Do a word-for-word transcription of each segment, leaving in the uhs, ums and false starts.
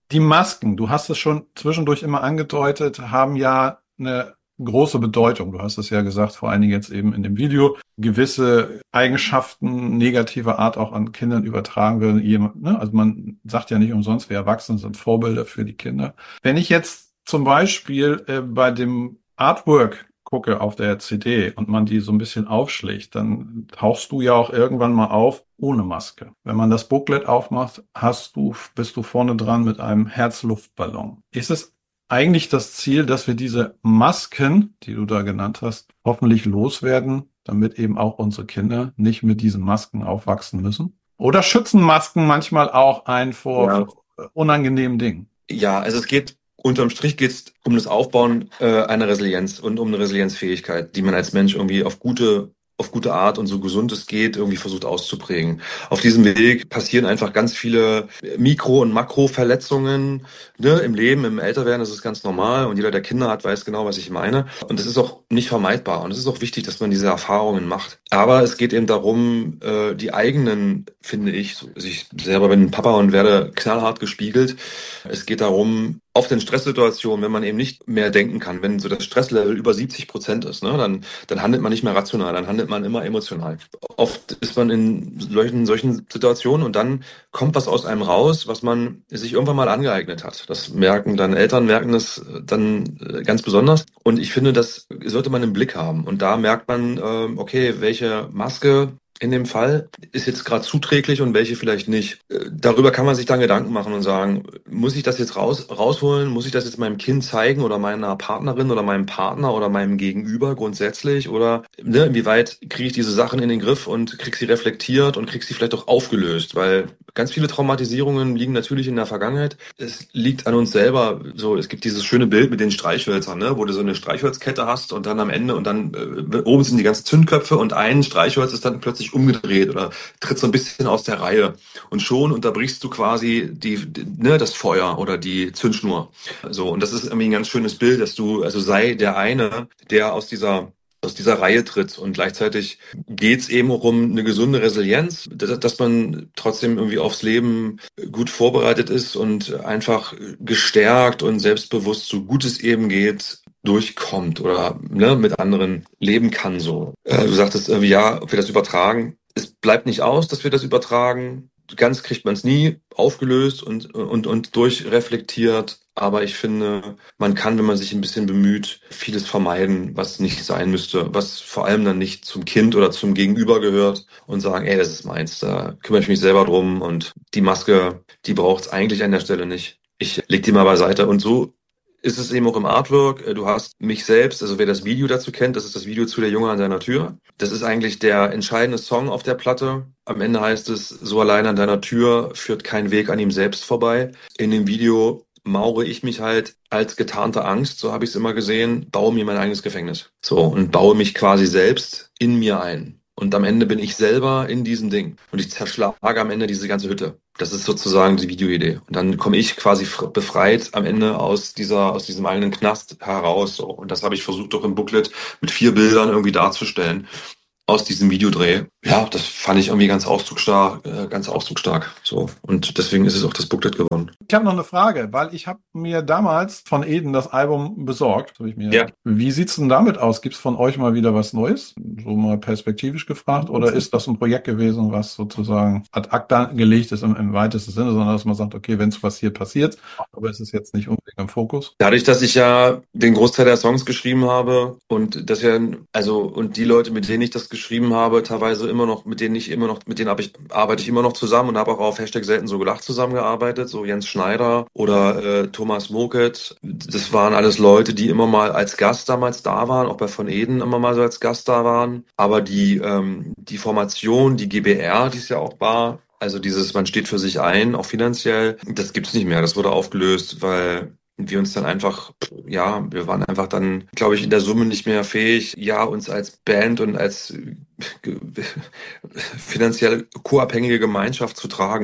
Die Masken, du hast es schon zwischendurch immer angedeutet, haben ja eine große Bedeutung. Du hast es ja gesagt, vor allen Dingen jetzt eben in dem Video, gewisse Eigenschaften negativer Art auch an Kindern übertragen werden. Jemand, ne? Also man sagt ja nicht umsonst, wir Erwachsene sind Vorbilder für die Kinder. Wenn ich jetzt zum Beispiel äh, bei dem Artwork gucke auf der C D und man die so ein bisschen aufschlägt, dann tauchst du ja auch irgendwann mal auf ohne Maske. Wenn man das Booklet aufmacht, hast du, bist du vorne dran mit einem Herzluftballon. Ist es eigentlich das Ziel, dass wir diese Masken, die du da genannt hast, hoffentlich loswerden, damit eben auch unsere Kinder nicht mit diesen Masken aufwachsen müssen? Oder schützen Masken manchmal auch einen vor, Ja. vor unangenehmen Dingen? Ja, also es geht, unterm Strich geht es um das Aufbauen äh, einer Resilienz und um eine Resilienzfähigkeit, die man als Mensch irgendwie auf gute, auf gute Art und so gesund es geht, irgendwie versucht auszuprägen. Auf diesem Weg passieren einfach ganz viele Mikro- und Makroverletzungen, ne, im Leben, im Älterwerden, das ist ganz normal und jeder, der Kinder hat, weiß genau, was ich meine. Und das ist auch nicht vermeidbar und es ist auch wichtig, dass man diese Erfahrungen macht. Aber es geht eben darum, äh, die eigenen, finde ich, so- also ich selber bin Papa und werde knallhart gespiegelt. Es geht darum, auf den Stresssituationen, wenn man eben nicht mehr denken kann, wenn so das Stresslevel über siebzig Prozent ist, ne, dann, dann handelt man nicht mehr rational, dann handelt man immer emotional. Oft ist man in solchen, solchen Situationen und dann kommt was aus einem raus, was man sich irgendwann mal angeeignet hat. Das merken dann Eltern, merken das dann äh, ganz besonders. Und ich finde, das sollte man im Blick haben. Und da merkt man, ähm, okay, welche Maske in dem Fall ist jetzt gerade zuträglich und welche vielleicht nicht. Äh, Darüber kann man sich dann Gedanken machen und sagen, muss ich das jetzt raus, rausholen? Muss ich das jetzt meinem Kind zeigen oder meiner Partnerin oder meinem Partner oder meinem Gegenüber grundsätzlich? Oder ne, inwieweit kriege ich diese Sachen in den Griff und kriege sie reflektiert und kriege sie vielleicht auch aufgelöst? Weil ganz viele Traumatisierungen liegen natürlich in der Vergangenheit. Es liegt an uns selber. So, es gibt dieses schöne Bild mit den Streichhölzern, ne, wo du so eine Streichholzkette hast und dann am Ende und dann äh, oben sind die ganzen Zündköpfe und ein Streichholz ist dann plötzlich umgedreht oder tritt so ein bisschen aus der Reihe. Und schon unterbrichst du quasi die, die, ne, das Feuer oder die Zündschnur. So, und das ist irgendwie ein ganz schönes Bild, dass du, also sei der eine, der aus dieser aus dieser Reihe tritt. Und gleichzeitig geht es eben auch um eine gesunde Resilienz, dass, dass man trotzdem irgendwie aufs Leben gut vorbereitet ist und einfach gestärkt und selbstbewusst, so gut es eben geht, durchkommt oder ne, mit anderen leben kann so. Äh, du sagtest irgendwie, ja, ob wir das übertragen. Es bleibt nicht aus, dass wir das übertragen. Ganz kriegt man es nie aufgelöst und, und, und durchreflektiert. Aber ich finde, man kann, wenn man sich ein bisschen bemüht, vieles vermeiden, was nicht sein müsste, was vor allem dann nicht zum Kind oder zum Gegenüber gehört und sagen, ey, das ist meins, da kümmere ich mich selber drum und die Maske, die braucht es eigentlich an der Stelle nicht. Ich leg die mal beiseite und so ist es eben auch im Artwork. Du hast mich selbst, also wer das Video dazu kennt, das ist das Video zu Der Junge an seiner Tür. Das ist eigentlich der entscheidende Song auf der Platte. Am Ende heißt es, so allein an deiner Tür führt kein Weg an ihm selbst vorbei. In dem Video maure ich mich halt als getarnte Angst, so habe ich es immer gesehen, baue mir mein eigenes Gefängnis. So, und baue mich quasi selbst in mir ein. Und am Ende bin ich selber in diesem Ding. Und ich zerschlage am Ende diese ganze Hütte. Das ist sozusagen die Videoidee. Und dann komme ich quasi fr- befreit am Ende aus dieser, aus diesem eigenen Knast heraus. So. Und das habe ich versucht, auch im Booklet mit vier Bildern irgendwie darzustellen aus diesem Videodreh. Ja, das fand ich irgendwie ganz ausdrucksstark, äh, ganz ausdrucksstark. So. Und deswegen ist es auch das Booklet geworden. Ich habe noch eine Frage, weil ich habe mir damals von Eden das Album besorgt. Hab ich mir. Ja. Wie sieht's denn damit aus? Gibt's von euch mal wieder was Neues? So mal perspektivisch gefragt. Oder ist das ein Projekt gewesen, was sozusagen ad acta gelegt ist im, im weitesten Sinne, sondern dass man sagt, okay, wenn es passiert, passiert. Aber es ist jetzt nicht unbedingt im Fokus. Dadurch, dass ich ja den Großteil der Songs geschrieben habe und das ja, also, und die Leute, mit denen ich das geschrieben habe, teilweise immer noch, mit denen ich immer noch, mit denen hab ich, arbeite ich immer noch zusammen und habe auch auf Hashtag selten so gelacht zusammengearbeitet, so Jens Schneider oder äh, Thomas Moket. Das waren alles Leute, die immer mal als Gast damals da waren, auch bei Von Eden immer mal so als Gast da waren. Aber die, ähm, die Formation, die G B R, die es ja auch war, also dieses, man steht für sich ein, auch finanziell, das gibt's nicht mehr. Das wurde aufgelöst, weil wir uns dann einfach, ja, wir waren einfach dann, glaube ich, in der Summe nicht mehr fähig, ja, uns als Band und als äh, ge- finanziell co-abhängige Gemeinschaft zu tragen.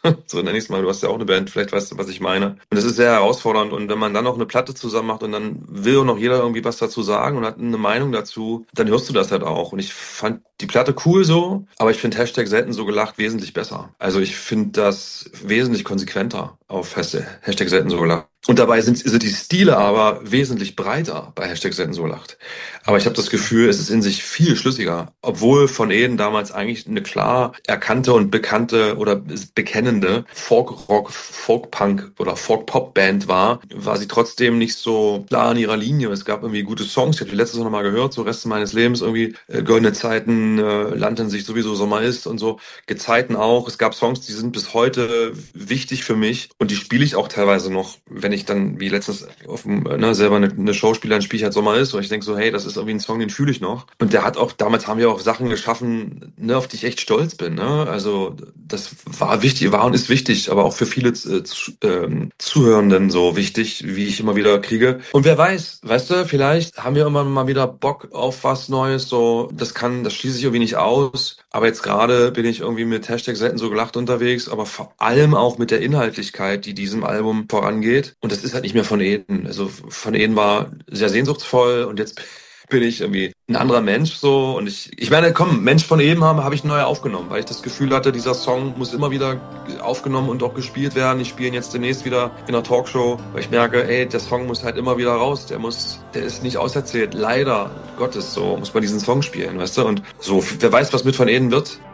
So nenne ich es mal. Du hast ja auch eine Band, vielleicht weißt du, was ich meine. Und das ist sehr herausfordernd. Und wenn man dann noch eine Platte zusammen macht und dann will auch noch jeder irgendwie was dazu sagen und hat eine Meinung dazu, dann hörst du das halt auch. Und ich fand die Platte cool so, aber ich finde Hashtag selten so gelacht wesentlich besser. Also ich finde das wesentlich konsequenter auf Hashtag selten so gelacht. Und dabei sind, sind die Stile aber wesentlich breiter bei Hashtag selten so gelacht. Aber ich habe das Gefühl, es ist in sich viel schlüssiger. Obwohl von Eden damals eigentlich eine klar erkannte und bekannte oder bekennende Folk-Rock, Folk-Punk oder Folk-Pop-Band war, war sie trotzdem nicht so klar in ihrer Linie. Es gab irgendwie gute Songs. Ich habe die letztes noch mal gehört, so Rest meines Lebens irgendwie. Äh, Goldene Zeiten, äh, Land in sich sowieso Sommer ist und so. Gezeiten auch. Es gab Songs, die sind bis heute wichtig für mich und die spiele ich auch teilweise noch, wenn ich dann wie letztens auf dem, ne, selber eine, eine Show spiele, dann spiele ich halt Sommer ist und ich denke so, hey, das ist irgendwie ein Song, den fühle ich noch. Und der hat auch, damals haben wir auch Sachen geschaffen, ne, auf die ich echt stolz bin. Ne? Also das war wichtig, war und ist wichtig, aber auch für viele äh, zu, ähm, Zuhörenden so wichtig, wie ich immer wieder kriege. Und wer weiß, weißt du, vielleicht haben wir immer mal wieder Bock auf was Neues, so, das kann, das schließe ich irgendwie nicht aus. Aber jetzt gerade bin ich irgendwie mit Hashtag selten so gelacht unterwegs, aber vor allem auch mit der Inhaltlichkeit, die diesem Album vorangeht. Und das ist halt nicht mehr von Eden. Also von Eden war sehr sehnsuchtsvoll und jetzt bin ich irgendwie ein anderer Mensch so. Und ich, ich meine, komm, Mensch von eben haben, habe ich neu aufgenommen, weil ich das Gefühl hatte, dieser Song muss immer wieder aufgenommen und auch gespielt werden. Ich spiele ihn jetzt demnächst wieder in einer Talkshow, weil ich merke, ey, der Song muss halt immer wieder raus. Der muss, der ist nicht auserzählt. Leider Gottes, so muss man diesen Song spielen, weißt du? Und so, wer weiß, was mit von Eden wird.